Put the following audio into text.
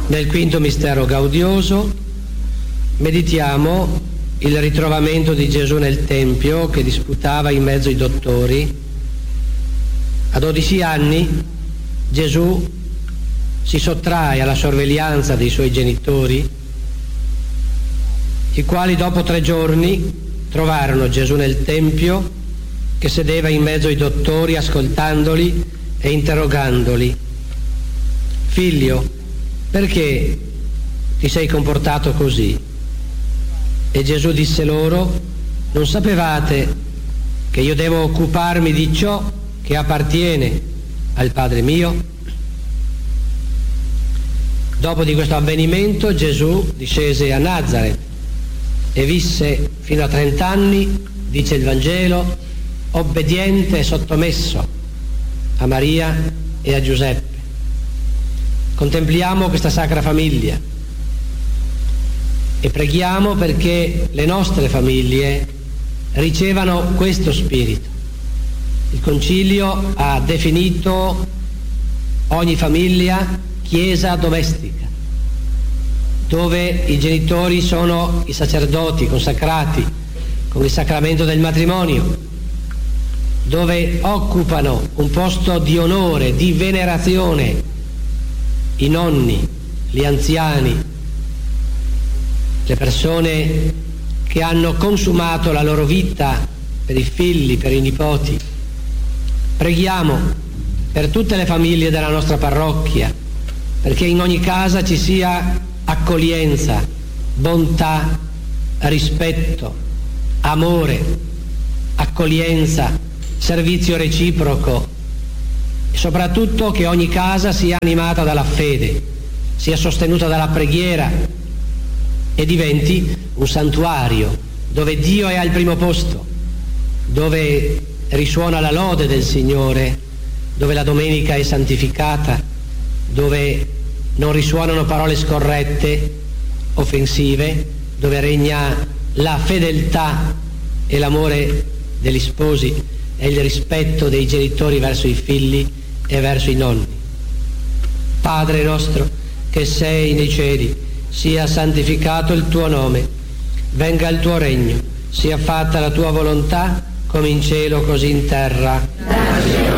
Nel quinto mistero gaudioso meditiamo il ritrovamento di Gesù nel Tempio che disputava in mezzo ai dottori. A 12 anni Gesù si sottrae alla sorveglianza dei suoi genitori, i quali dopo 3 giorni trovarono Gesù nel Tempio che sedeva in mezzo ai dottori ascoltandoli e interrogandoli: figlio, perché ti sei comportato così? E Gesù disse loro: non sapevate che io devo occuparmi di ciò che appartiene al Padre mio? Dopo di questo avvenimento Gesù discese a Nazaret e visse fino a 30 anni, dice il Vangelo, obbediente e sottomesso a Maria e a Giuseppe. Contempliamo questa sacra famiglia e preghiamo perché le nostre famiglie ricevano questo spirito. Il Concilio ha definito ogni famiglia chiesa domestica, dove i genitori sono i sacerdoti consacrati con il sacramento del matrimonio, dove occupano un posto di onore, di venerazione i nonni, gli anziani, le persone che hanno consumato la loro vita per i figli, per i nipoti. Preghiamo per tutte le famiglie della nostra parrocchia, perché in ogni casa ci sia accoglienza, bontà, rispetto, amore, accoglienza, servizio reciproco e soprattutto che ogni casa sia animata dalla fede, sia sostenuta dalla preghiera e diventi un santuario dove Dio è al primo posto, dove risuona la lode del Signore, dove la domenica è santificata, dove non risuonano parole scorrette, offensive, dove regna la fedeltà e l'amore degli sposi e il rispetto dei genitori verso i figli e verso i nonni. Padre nostro che sei nei cieli, sia santificato il tuo nome, venga il tuo regno, sia fatta la tua volontà come in cielo così in terra.